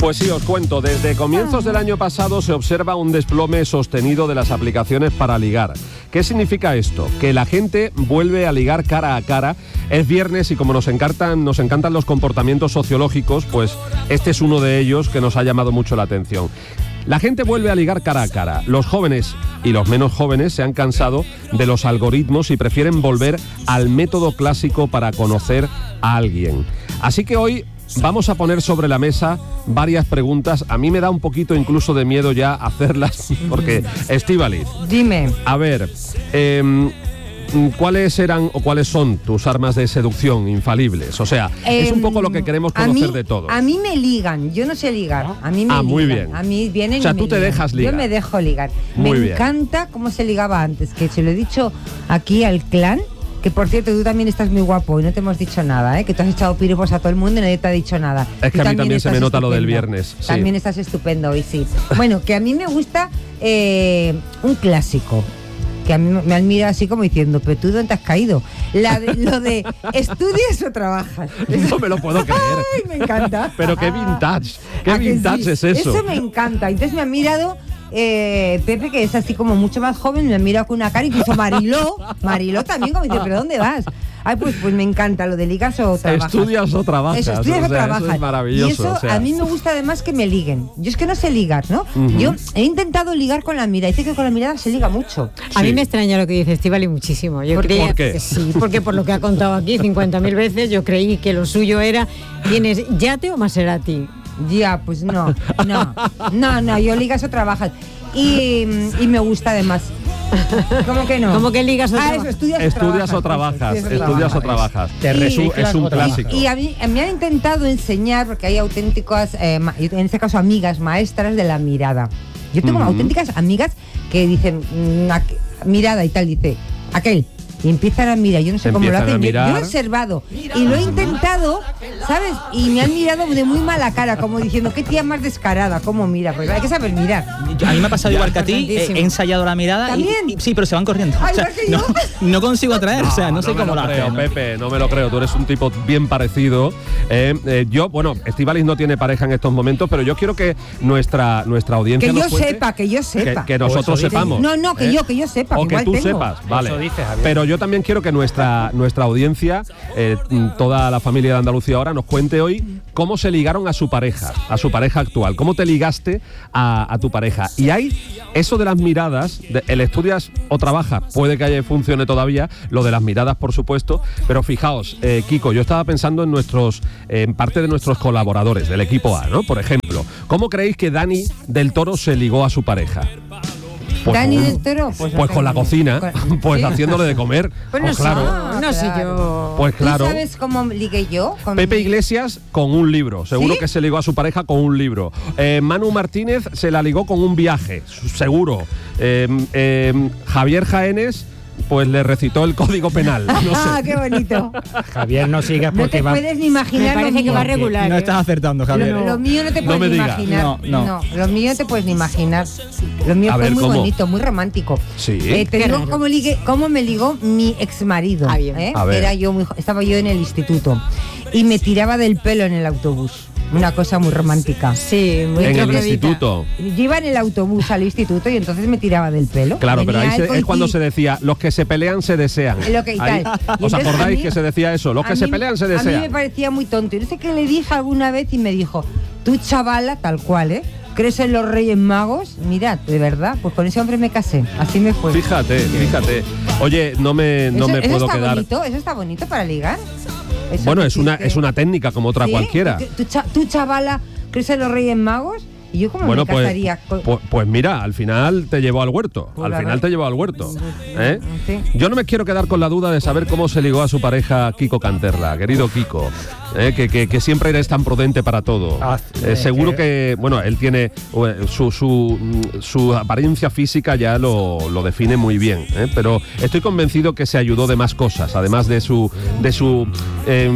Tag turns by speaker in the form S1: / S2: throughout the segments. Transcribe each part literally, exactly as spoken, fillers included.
S1: Pues sí, os cuento, desde comienzos del año pasado se observa un desplome sostenido de las aplicaciones para ligar. ¿Qué significa esto? Que la gente vuelve a ligar cara a cara. Es viernes y como nos encantan, nos encantan los comportamientos sociológicos, pues este es uno de ellos que nos ha llamado mucho la atención. La gente vuelve a ligar cara a cara. Los jóvenes y los menos jóvenes se han cansado de los algoritmos y prefieren volver al método clásico para conocer a alguien. Así que hoy vamos a poner sobre la mesa varias preguntas. A mí me da un poquito incluso de miedo ya hacerlas, porque, Estíbaliz,
S2: dime.
S1: A ver, eh, ¿cuáles eran o cuáles son tus armas de seducción infalibles? O sea, eh, es un poco lo que queremos conocer
S2: mí,
S1: de todo.
S2: A mí me ligan, yo no sé ligar. A mí me
S1: ah,
S2: ligan.
S1: muy bien.
S2: A mí vienen.
S1: O sea,
S2: y me
S1: tú te
S2: ligan.
S1: dejas ligar.
S2: Yo me dejo ligar.
S1: Muy
S2: me
S1: bien.
S2: encanta cómo se ligaba antes, que se lo he dicho aquí al clan. Que por cierto, tú también estás muy guapo y no te hemos dicho nada, ¿eh? Que tú has echado piropos a todo el mundo y nadie te ha dicho nada.
S1: Es que
S2: tú
S1: a mí también se me nota
S2: estupendo.
S1: lo del viernes. Sí.
S2: También estás estupendo hoy, sí. Bueno, que a mí me gusta eh, un clásico. Que a mí me han mirado así como diciendo, pero tú ¿dónde te has caído? La de, lo de ¿estudias o trabajas?
S1: No me lo puedo creer.
S2: Ay, me encanta.
S1: Pero qué vintage, qué
S2: ¿A que
S1: vintage
S2: sí?
S1: es eso.
S2: Eso me encanta. Entonces me han mirado eh, Pepe, que es así como mucho más joven, me ha mirado con una cara, incluso Mariló, Mariló también, como dice, ¿pero dónde vas? Ay, pues, pues me encanta lo de ligas o trabajas.
S1: Estudias o trabajas.
S2: Eso, estudias
S1: o
S2: o
S1: sea,
S2: trabajas.
S1: Eso es maravilloso.
S2: Y eso
S1: o sea.
S2: a mí me gusta además que me liguen. Yo es que no sé ligar, ¿no? Uh-huh. Yo he intentado ligar con la mirada. Dice que con la mirada se liga mucho.
S3: A sí. mí me extraña lo que dice Estíbaliz muchísimo. Yo
S1: ¿Por,
S3: creía
S1: ¿Por qué?
S3: Que sí, porque por lo que ha contado aquí cincuenta mil veces, yo creí que lo suyo era, ¿tienes yate o Maserati?
S2: Ya, pues no, no, no, no, yo ligas o trabajas. Y, y me gusta además. ¿Cómo que no?
S3: ¿Cómo que ligas o
S2: ah,
S3: trabajas?
S2: Eso, estudias,
S1: estudias o trabajas. Estudias, estudias o trabajas. Te resu- es un clásico.
S2: Y, y a mí me han intentado enseñar, porque hay auténticas, eh, en este caso amigas, maestras de la mirada. Yo tengo uh-huh. auténticas amigas que dicen, mirada y tal, dice, aquel. Y empiezan a mirar, yo no sé cómo lo hacen, yo, yo lo he observado y lo he intentado, ¿sabes? Y me han mirado de muy mala cara, como diciendo, qué tía más descarada, cómo mira, porque hay que saber mirar.
S4: A mí me ha pasado igual que a ti, he, he ensayado la mirada y, y sí, pero se van corriendo.
S2: Ay,
S4: o sea, no, no consigo atraer,
S1: no,
S4: o sea, no, no sé cómo
S1: lo
S4: lo
S1: creo,
S4: hacen, ¿no?
S1: Pepe, no me lo creo, tú eres un tipo bien parecido. Eh, eh, yo, bueno, Estíbaliz no tiene pareja en estos momentos, pero yo quiero que nuestra, nuestra audiencia
S2: Que
S1: nos
S2: yo
S1: cuente,
S2: sepa, que yo sepa.
S1: Que, que nosotros sepamos.
S2: No, no, que
S1: ¿eh?
S2: yo, que yo sepa.
S1: O
S2: que
S1: que tú
S2: tengo.
S1: sepas, vale.
S4: Eso dice,
S1: pero yo también quiero que nuestra Nuestra, nuestra audiencia, eh, toda la familia de Andalucía ahora, nos cuente hoy cómo se ligaron a su pareja, a su pareja actual, cómo te ligaste a, a tu pareja. Y hay eso de las miradas, de, el estudias o trabajas, puede que haya, funcione todavía, lo de las miradas, por supuesto, pero fijaos, eh, Kiko, yo estaba pensando en nuestros, eh, en parte de nuestros colaboradores del equipo A, ¿no? Por ejemplo, ¿cómo creéis que Dani del Toro se ligó a su pareja? Pues
S2: Dani
S1: con,
S2: del Toro,
S1: pues, pues con la cocina, con, pues ¿sí? haciéndole de comer.
S3: Pues,
S1: pues
S3: no
S1: claro.
S3: sé, no sé yo.
S1: Pues claro.
S2: ¿Tú sabes cómo ligué yo? Con
S1: Pepe
S2: mi...
S1: Iglesias con un libro. Seguro ¿sí? que se ligó a su pareja con un libro. Eh, Manu Martínez se la ligó con un viaje, seguro. Eh, eh, Javier Jaénes pues le recitó el Código Penal. No sé.
S2: Ah, qué bonito.
S5: Javier, no sigas porque
S2: va... No te
S5: va...
S2: puedes ni imaginar.
S3: Me parece que va regular.
S4: No
S3: ¿eh?
S4: estás acertando, Javier.
S2: Lo, lo mío no te puedes
S1: no
S2: ni
S1: diga.
S2: imaginar.
S4: No, no.
S2: no, lo mío no te puedes ni imaginar. Lo mío
S1: a
S2: fue
S1: ver,
S2: muy
S1: ¿cómo?
S2: bonito, muy romántico.
S1: Sí.
S2: Eh, te digo cómo, ligue, cómo me ligó mi exmarido.
S3: Ah, bien.
S2: ¿eh?
S1: A ver.
S2: Era yo muy, estaba yo en el instituto y me tiraba del pelo en el autobús. Una cosa muy romántica.
S3: Sí, muy
S1: en el
S3: troglodita.
S1: instituto.
S2: Yo iba en el autobús al instituto y entonces me tiraba del pelo.
S1: Claro,
S2: Venía
S1: pero ahí se,
S2: el
S1: es cuando se decía, los que se pelean se desean.
S2: Lo que y
S1: Ahí,
S2: tal. Y
S1: ¿os
S2: entonces
S1: acordáis
S2: mí,
S1: que se decía eso? Los que
S2: mí,
S1: se pelean se
S2: A mí
S1: desean.
S2: me parecía muy tonto. Y no sé qué le dije alguna vez y me dijo, tú chavala, tal cual, ¿eh? ¿Crees en los Reyes Magos? Mirad, de verdad, pues con ese hombre me casé. Así me fue.
S1: Fíjate, fíjate. Oye, no me, no
S2: eso,
S1: me
S2: eso
S1: puedo
S2: está
S1: quedar.
S2: Bonito, eso está bonito para ligar. Eso
S1: Bueno,
S2: que
S1: es una,
S2: existe.
S1: es una técnica como otra
S2: ¿Sí?
S1: cualquiera.
S2: ¿Tú, tú, tú, chavala, crees en los Reyes Magos? ¿Y yo cómo
S1: Bueno,
S2: me
S1: pues,
S2: casaría? Con...
S1: pues, pues mira, al final te llevó al huerto.
S2: Pues
S1: al
S2: la
S1: final
S2: verdad.
S1: te llevó al huerto. ¿eh?
S2: Sí.
S1: Yo no me quiero quedar con la duda de saber cómo se ligó a su pareja Kiko Canterla, querido Kiko. ¿eh? Que, que, que siempre eres tan prudente para todo.
S5: Ah,
S1: eh,
S5: eh,
S1: seguro
S5: que...
S1: que, bueno, él tiene eh, su, su, su apariencia física ya lo, lo define muy bien. ¿eh? Pero estoy convencido que se ayudó de más cosas, además de su, de su eh,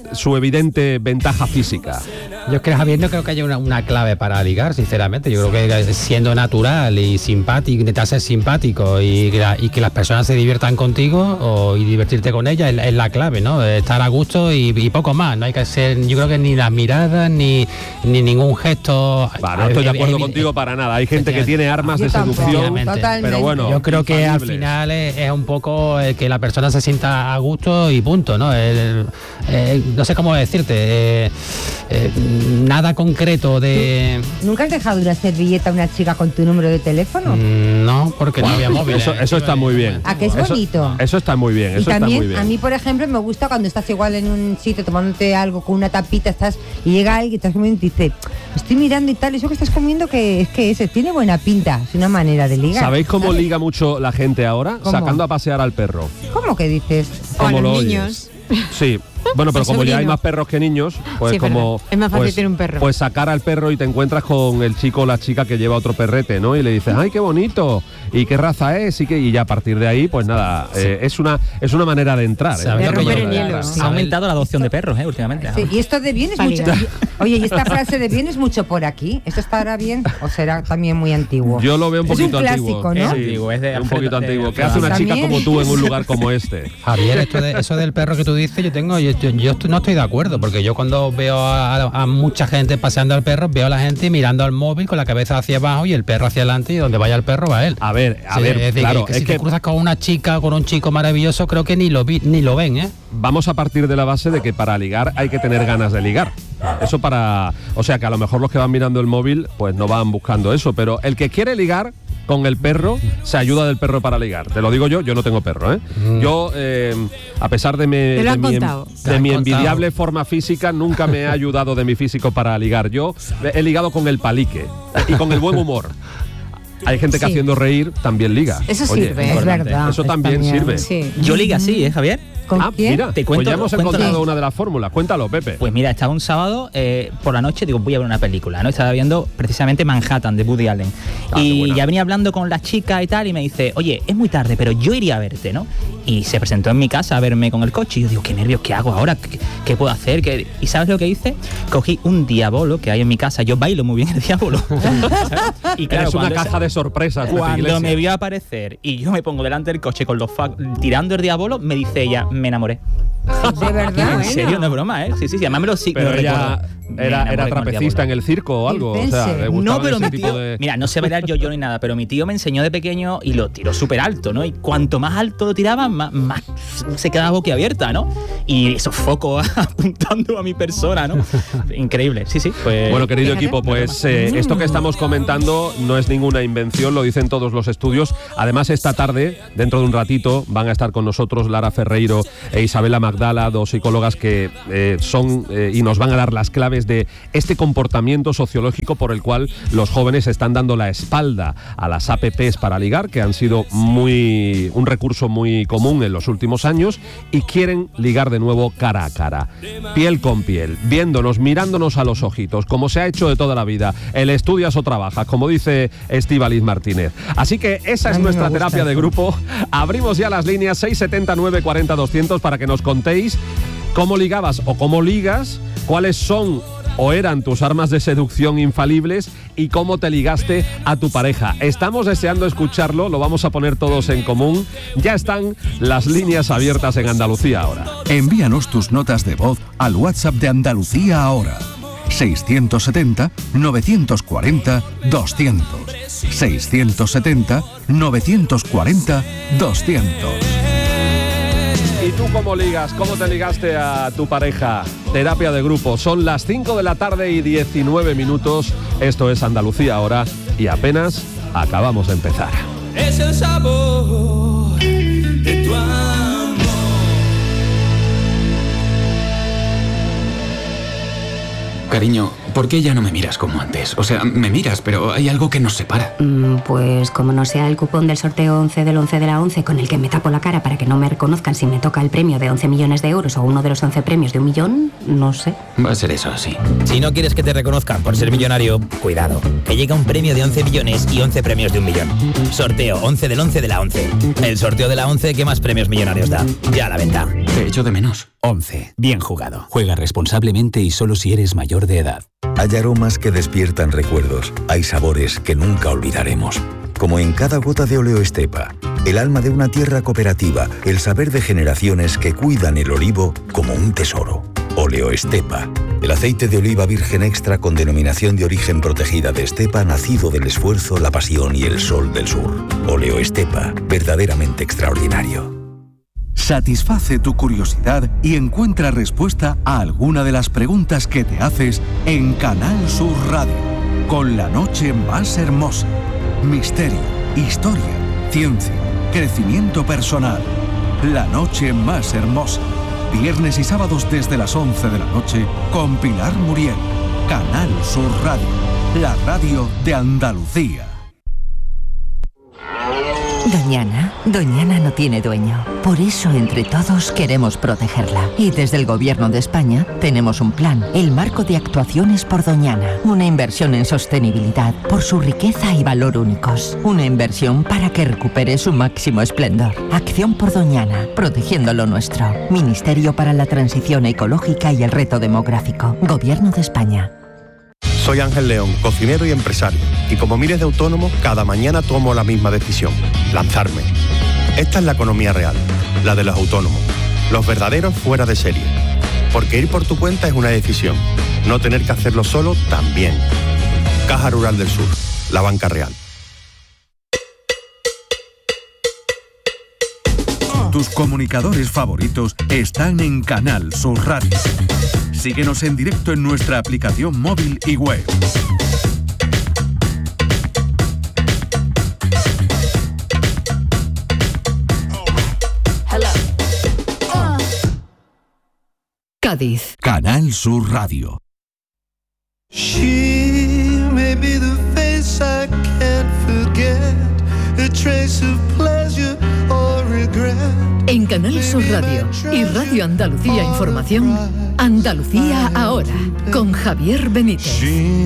S1: su evidente ventaja física.
S5: Yo creo, Javier, no creo que haya una, una clave para ligar, sinceramente. Yo creo que siendo natural y simpático, intentar ser simpático y que, la, y que las personas se diviertan contigo o, y divertirte con ellas es, es la clave, ¿no? Estar a gusto y, y poco más. No hay que ser, yo creo que ni las miradas ni, ni ningún gesto.
S1: Bah, no estoy de acuerdo eh, contigo para nada. Hay gente que tiene armas de seducción, pero bueno.
S5: Yo creo que al final es, es un poco el que la persona se sienta a gusto y punto, ¿no? El, el, no sé cómo decirte. Eh, eh, nada concreto de...
S2: ¿Nunca has dejado una servilleta a una chica con tu número de teléfono?
S5: Mm, no, porque no había móvil.
S1: Eso, eso está muy bien.
S2: ¿A que es
S1: eso,
S2: bonito?
S1: Eso está muy bien.
S2: Y
S1: eso
S2: también,
S1: está muy bien.
S2: A mí, por ejemplo, me gusta cuando estás igual en un sitio tomándote algo con una tapita, estás y llega alguien y estás comiendo y dice, estoy mirando y tal, eso que estás comiendo que es que ese tiene buena pinta, es una manera de ligar.
S1: ¿Sabéis cómo
S2: ¿sabes?
S1: liga mucho la gente ahora?
S2: ¿Cómo?
S1: Sacando a pasear al perro.
S2: ¿Cómo que dices?
S3: O a
S1: ¿Cómo
S3: los
S1: lo
S3: niños.
S1: oyes? Sí. Bueno, pero como ya hay más perros que niños, pues
S3: Sí,
S1: como
S3: verdad. Es más fácil
S1: pues,
S3: tener un perro.
S1: pues sacar al perro y te encuentras con el chico o la chica que lleva otro perrete, ¿no? Y le dices, ay, qué bonito, y qué raza es, y que y ya a partir de ahí, pues nada, sí. eh, es una es una manera de entrar. ¿eh?
S3: De romper el hielo.
S4: Ha aumentado la adopción de perros, ¿eh? Últimamente.
S2: Sí, y esto de bien es mucho. Oye, y esta frase de bien es mucho por aquí. ¿Esto estará bien o será también muy antiguo?
S1: Yo lo veo un poquito
S2: es un clásico,
S1: antiguo.
S2: ¿no?
S1: Es
S4: antiguo, es de
S1: un poquito
S4: de,
S1: antiguo.
S4: de,
S1: ¿Qué hace una
S2: ¿También?
S1: chica como tú en un lugar como este?
S5: Javier, esto de, eso del perro que tú dices, yo tengo, yo, yo, yo no estoy de acuerdo, porque yo cuando veo a, a mucha gente paseando al perro, veo a la gente mirando al móvil con la cabeza hacia abajo y el perro hacia adelante, y donde vaya el perro va él.
S1: A ver, a
S5: Sí,
S1: ver,
S5: es decir,
S1: claro,
S5: que
S1: es
S5: si
S1: que
S5: te cruzas con una chica o con un chico maravilloso, creo que ni lo vi, ni lo ven, ¿eh?
S1: vamos a partir de la base de que para ligar hay que tener ganas de ligar. Eso para, o sea, que a lo mejor los que van mirando el móvil pues no van buscando eso, pero el que quiere ligar con el perro se ayuda del perro para ligar. Te lo digo yo, yo no tengo perro, ¿eh? Mm. Yo, eh, a pesar de, me, de, mi, de mi envidiable forma física, nunca me he ayudado de mi físico para ligar. Yo he ligado con el palique y con el buen humor. Hay gente que sí. haciendo reír también liga.
S3: Eso
S2: Oye,
S3: sirve,
S2: es verdad.
S1: Eso también sirve.
S3: Sí.
S4: Yo liga así, ¿eh, Javier?
S2: ¿Con
S1: ah,
S2: quién?
S1: mira,
S4: te cuento,
S1: pues ya hemos
S4: cuento
S1: encontrado
S4: la...
S1: una de las fórmulas. Cuéntalo, Pepe.
S4: Pues mira, estaba un sábado eh, por la noche, digo, voy a ver una película, ¿no? Estaba viendo precisamente Manhattan de Woody Allen. Ah, y ya venía hablando con la chica y tal, y me dice, oye, es muy tarde, pero yo iría a verte, ¿no? Y se presentó en mi casa a verme con el coche. Y yo digo, qué nervios, ¿qué hago ahora? ¿Qué, qué puedo hacer? ¿Qué? ¿Y sabes lo que hice? Cogí un diabolo que hay en mi casa. Yo bailo muy bien el diabolo.
S1: Y claro, es una caja se... de sorpresas.
S4: Cuando me vio aparecer y yo me pongo delante del coche con los fa... tirando el diabolo, me dice ella, me enamoré.
S2: ¿De verdad?
S4: En serio, no es broma, ¿eh? Sí, sí, sí, además me lo, sí,
S1: pero
S4: me lo
S1: ella era, era trapecista en el circo o algo. O sea, le
S4: no, pero mi tío,
S1: de...
S4: mira, no sé bailar yo, yo ni nada, pero mi tío me enseñó de pequeño y lo tiró súper alto, ¿no? Y cuanto más alto lo tiraba, más, más se quedaba boquiabierta, ¿no? Y esos focos apuntando a mi persona, ¿no? Increíble, sí, sí. Pues...
S1: Bueno, querido equipo, pues eh, esto que estamos comentando no es ninguna invención, lo dicen todos los estudios. Además, esta tarde, dentro de un ratito, van a estar con nosotros Lara Ferreiro e Isabela Magdala, dos psicólogas que eh, son eh, y nos van a dar las claves de este comportamiento sociológico por el cual los jóvenes están dando la espalda a las A P Pes para ligar, que han sido muy un recurso muy común en los últimos años, y quieren ligar de nuevo cara a cara, piel con piel, viéndonos, mirándonos a los ojitos, como se ha hecho de toda la vida, el estudias o trabajas, como dice Estíbaliz Martínez. Así que esa es nuestra terapia de grupo. Abrimos ya las líneas seis setenta nueve cuarenta doscientos para que nos contéis cómo ligabas o cómo ligas, cuáles son o eran tus armas de seducción infalibles y cómo te ligaste a tu pareja. Estamos deseando escucharlo, lo vamos a poner todos en común. Ya están las líneas abiertas en Andalucía Ahora.
S6: Envíanos tus notas de voz al WhatsApp de Andalucía Ahora. seiscientos setenta, novecientos cuarenta, doscientos. seiscientos setenta, novecientos cuarenta, doscientos.
S1: ¿Y tú cómo ligas? ¿Cómo te ligaste a tu pareja? Terapia de grupo. Son las cinco de la tarde y diecinueve minutos. Esto es Andalucía Ahora y apenas acabamos de empezar.
S7: Es el sabor de tu amor.
S8: Cariño, ¿por qué ya no me miras como antes? O sea, me miras, pero hay algo que nos separa.
S9: Mm, pues como no sea el cupón del sorteo once del once de la once con el que me tapo la cara para que no me reconozcan si me toca el premio de once millones de euros o uno de los once premios de un millón, no sé.
S8: Va a ser eso, sí.
S10: Si no quieres que te reconozcan por ser millonario, cuidado, que llega un premio de once millones y once premios de un millón. Sorteo once del once de la once. El sorteo de la once que más premios millonarios da. Ya a la venta.
S8: Te echo de menos.
S11: once. Bien jugado. Juega responsablemente y solo si eres mayor de edad.
S12: Hay aromas que despiertan recuerdos. Hay sabores que nunca olvidaremos. Como en cada gota de Oleo Estepa, el alma de una tierra cooperativa, el saber de generaciones que cuidan el olivo como un tesoro. Oleo Estepa, el aceite de oliva virgen extra con denominación de origen protegida de Estepa, nacido del esfuerzo, la pasión y el sol del sur. Oleo Estepa, verdaderamente extraordinario.
S6: Satisface tu curiosidad y encuentra respuesta a alguna de las preguntas que te haces en Canal Sur Radio, con la noche más hermosa. Misterio, historia, ciencia, crecimiento personal. La noche más hermosa. Viernes y sábados desde las once de la noche con Pilar Muriel. Canal Sur Radio, la radio de Andalucía.
S13: Doñana, Doñana no tiene dueño. Por eso, entre todos, queremos protegerla. Y desde el Gobierno de España tenemos un plan, el Marco de Actuaciones por Doñana. Una inversión en sostenibilidad por su riqueza y valor únicos. Una inversión para que recupere su máximo esplendor. Acción por Doñana, protegiendo lo nuestro. Ministerio para la Transición Ecológica y el Reto Demográfico. Gobierno de España.
S14: Soy Ángel León, cocinero y empresario, y como miles de autónomos, cada mañana tomo la misma decisión, lanzarme. Esta es la economía real, la de los autónomos, los verdaderos fuera de serie. Porque ir por tu cuenta es una decisión, no tener que hacerlo solo también. Caja Rural del Sur, la banca real.
S6: Tus comunicadores favoritos están en Canal Sur Radio. Síguenos en directo en nuestra aplicación móvil y web.
S13: Cádiz.
S6: Canal Sur Radio.
S7: She may be the face I can't forget, a trace of pleasure or regret.
S15: En Canal Sur Radio y Radio Andalucía Información, Andalucía Ahora, con Javier Benítez.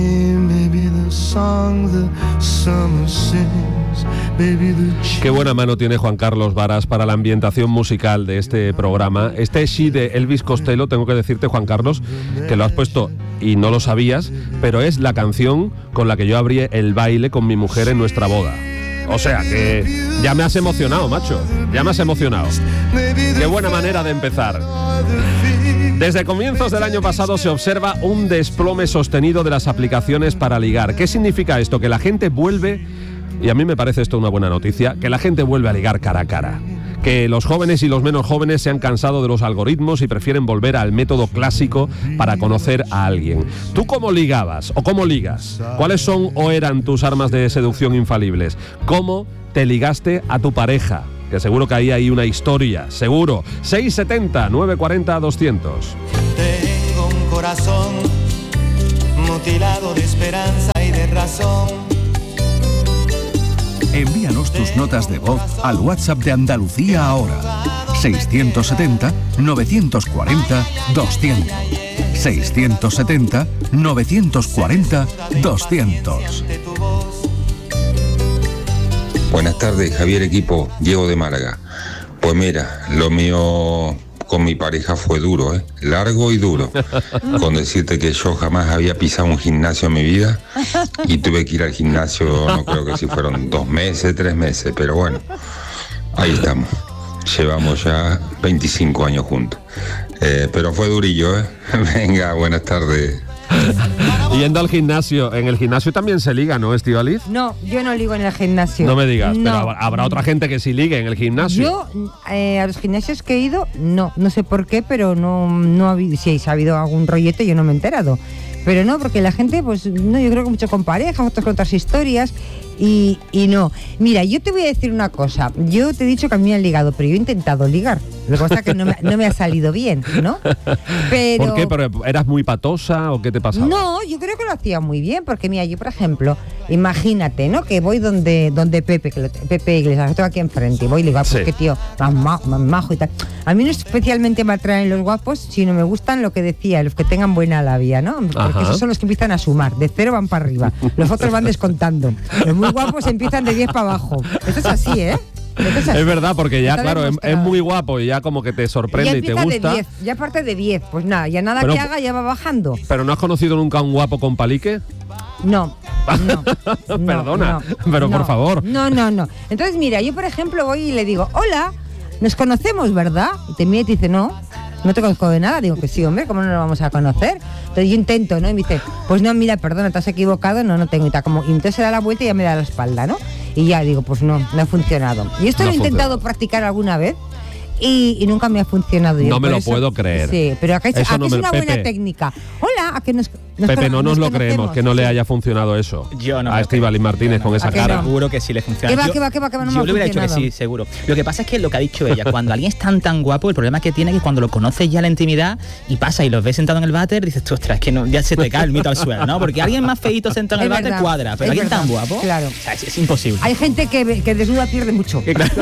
S1: Qué buena mano tiene Juan Carlos Varas para la ambientación musical de este programa. Este She de Elvis Costello, tengo que decirte, Juan Carlos, que lo has puesto y no lo sabías, pero es la canción con la que yo abrí el baile con mi mujer en nuestra boda. O sea que ya me has emocionado, macho. Ya me has emocionado. Qué buena manera de empezar. Desde comienzos del año pasado se observa un desplome sostenido de las aplicaciones para ligar. ¿Qué significa esto? Que la gente vuelve, y a mí me parece esto una buena noticia, que la gente vuelve a ligar cara a cara. Que los jóvenes y los menos jóvenes se han cansado de los algoritmos y prefieren volver al método clásico para conocer a alguien. ¿Tú cómo ligabas o cómo ligas? ¿Cuáles son o eran tus armas de seducción infalibles? ¿Cómo te ligaste a tu pareja? Que seguro que ahí hay una historia, seguro. seis setenta, nueve cuarenta, doscientos.
S7: Tengo un corazón mutilado de esperanza y de razón.
S6: Envíanos tus notas de voz al WhatsApp de Andalucía Ahora. seiscientos setenta, novecientos cuarenta, doscientos. seiscientos setenta, novecientos cuarenta, doscientos.
S16: Buenas tardes, Javier Equipo, Diego de Málaga. Pues mira, lo mío con mi pareja fue duro, ¿eh? Largo y duro. Con decirte que yo jamás había pisado un gimnasio en mi vida y tuve que ir al gimnasio, no creo que si fueron dos meses, tres meses, pero bueno, ahí estamos. Llevamos ya veinticinco años juntos. Eh, pero fue durillo, ¿eh? Venga, buenas tardes.
S1: Yendo al gimnasio, en el gimnasio también se liga, ¿no, Estíbaliz?
S2: No, yo no ligo en el gimnasio.
S1: No me digas,
S2: no.
S1: Pero habrá otra gente que sí ligue en el gimnasio.
S2: Yo, eh, a los gimnasios que he ido, no, no sé por qué, pero no, no ha habido, si ha habido algún rollete, yo no me he enterado. Pero no, porque la gente, pues, no, yo creo que mucho con parejas, otros con otras historias, y, y no. Mira, yo te voy a decir una cosa, yo te he dicho que a mí me han ligado, pero yo he intentado ligar, lo que pasa es que no me, no me ha salido bien, ¿no? Pero...
S1: ¿Por qué? ¿Pero eras muy patosa o qué te pasaba?
S2: No, yo creo que lo hacía muy bien, porque mira, yo por ejemplo, imagínate, ¿no? Que voy donde donde Pepe, que lo, Pepe Iglesias, que tengo aquí enfrente, y voy y le digo, pues sí, qué tío, más, ma, más majo y tal. A mí no especialmente me atraen los guapos, sino me gustan lo que decía, los que tengan buena labia, ¿no? Porque Ajá. esos son los que empiezan a sumar, de cero van para arriba, los otros van descontando. Los muy guapos empiezan de diez para abajo. Eso es así, ¿eh?
S1: Es verdad, porque ya, claro, es, es muy guapo y ya como que te sorprende
S2: ya
S1: y te gusta.
S2: De diez, ya parte de diez, pues nada, ya nada
S1: pero,
S2: que haga ya va bajando.
S1: ¿Pero no has conocido nunca a un guapo con palique?
S2: No. No,
S1: Perdona,
S2: no,
S1: pero
S2: no,
S1: por favor.
S2: No, no, no. Entonces, mira, yo por ejemplo voy y le digo, hola, nos conocemos, ¿verdad? Y te mira y te dice, no, no te conozco de nada. Digo que sí, hombre, ¿cómo no nos vamos a conocer? Entonces yo intento, ¿no? Y me dice, pues no, mira, perdona, te has equivocado, no, no tengo. Y, como, y entonces se da la vuelta y ya me da la espalda, ¿no? Y ya digo, pues no, no ha funcionado. Y esto
S1: no
S2: lo he intentado practicar alguna vez. Y, y nunca me ha funcionado.
S1: No me lo
S2: eso,
S1: puedo creer.
S2: Sí, pero acá,
S1: eso
S2: aquí
S1: no
S2: es
S1: me,
S2: una
S1: Pepe,
S2: buena técnica. Hola, a que nos, nos
S1: Pepe, no nos, nos lo
S2: conocemos.
S1: creemos que no le haya funcionado eso.
S4: Yo no.
S1: A Estíbaliz Martínez con esa cara.
S4: Seguro que sí le funciona.
S2: ¿Qué va,
S4: yo,
S2: qué va, qué va, qué va? No
S4: yo
S2: me
S4: le hubiera dicho que sí, seguro. Lo que pasa es que lo que ha dicho ella, cuando alguien es tan tan guapo, el problema que tiene es que cuando lo conoces ya en la intimidad y pasa y los ves sentado en el váter, dices, tú, ostras, es que no, ya se te cae el mito al suelo, ¿no? Porque alguien más feíto sentado en el váter cuadra, pero alguien tan guapo,
S2: claro.
S4: O sea, es, es imposible.
S2: Hay gente que, que desnuda pierde mucho.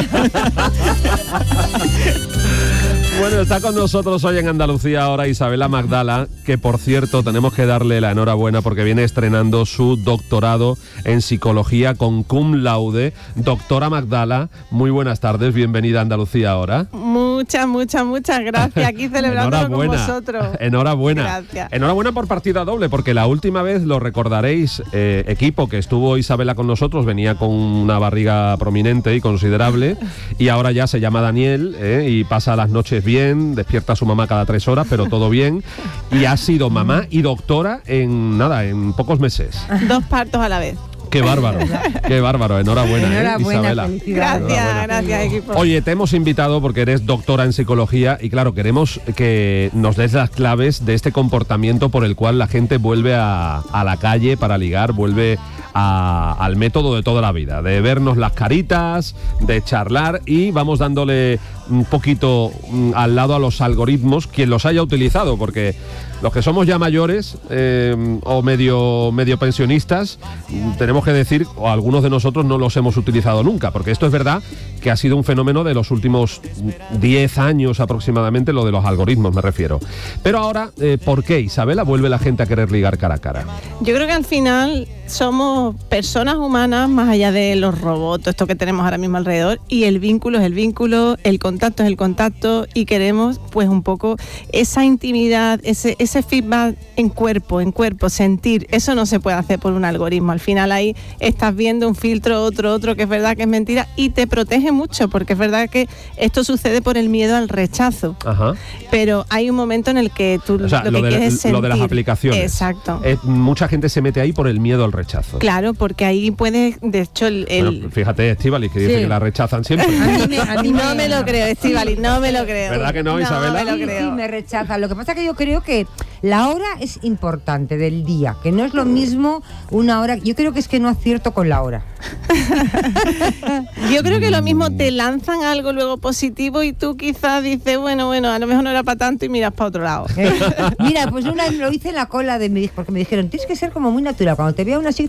S1: Bueno, está con nosotros hoy en Andalucía ahora Isabela Magdala, que por cierto tenemos que darle la enhorabuena porque viene estrenando su doctorado en psicología con cum laude. Doctora Magdala, muy buenas tardes, bienvenida a Andalucía ahora.
S17: Muchas, muchas, muchas gracias, aquí celebrándolo con vosotros.
S1: Enhorabuena.
S17: Gracias.
S1: Enhorabuena por partida doble, porque la última vez, lo recordaréis, eh, equipo que estuvo Isabela con nosotros, venía con una barriga prominente y considerable, y ahora ya se llama Daniel, eh, y pasa las noches bien, despierta a su mamá cada tres horas, pero todo bien, y ha sido mamá y doctora en nada, en pocos meses.
S17: Dos partos a la vez.
S1: Qué bárbaro, qué bárbaro, enhorabuena,
S2: enhorabuena,
S1: ¿eh, Isabela?
S17: Gracias,
S1: enhorabuena.
S17: gracias, equipo.
S1: Oye, te hemos invitado porque eres doctora en psicología y claro, queremos que nos des las claves de este comportamiento por el cual la gente vuelve a, a la calle para ligar, vuelve a, al método de toda la vida, de vernos las caritas, de charlar, y vamos dándole un poquito mm, al lado a los algoritmos, quien los haya utilizado, porque los que somos ya mayores eh, o medio, medio pensionistas, tenemos que decir, o algunos de nosotros no los hemos utilizado nunca, porque esto es verdad que ha sido un fenómeno de los últimos diez años aproximadamente, lo de los algoritmos me refiero. Pero ahora, eh, ¿por qué, Isabela, vuelve la gente a querer ligar cara a cara?
S17: Yo creo que al final somos personas humanas más allá de los robots, esto que tenemos ahora mismo alrededor, y el vínculo es el vínculo, el contacto es el contacto, y queremos pues un poco esa intimidad, ese, ese feedback en cuerpo, en cuerpo, sentir. Eso no se puede hacer por un algoritmo. Al final ahí estás viendo un filtro, otro, otro, que es verdad que es mentira, y te protege mucho, porque es verdad que esto sucede por el miedo al rechazo.
S1: Ajá.
S17: Pero hay un momento en el que tú
S1: o sea,
S17: lo,
S1: lo
S17: que
S1: de,
S17: quieres es sentir.
S1: Lo de las aplicaciones.
S17: Exacto.
S1: Eh, mucha gente se mete ahí por el miedo al rechazo.
S17: Claro, porque ahí puedes, de hecho, el... el...
S1: Bueno, fíjate, Estíbaliz, que dice
S2: Sí.
S1: que la rechazan siempre.
S2: A mí, me, a mí
S17: no
S2: me,
S17: me lo creo, Estíbaliz, no me lo creo.
S1: ¿Verdad que no, Isabela?
S17: No me lo
S2: Sí,
S17: creo.
S2: sí, me rechazan. Lo que pasa es que yo creo que la hora es importante del día, que no es lo mismo una hora. Yo creo que es que no acierto con la hora.
S17: Yo creo que lo mismo te lanzan algo luego positivo y tú quizás dices, bueno, bueno, a lo mejor no era para tanto y miras para otro lado.
S2: Mira, pues una lo hice en la cola de mi, porque me dijeron, tienes que ser como muy natural. Cuando te vea una así,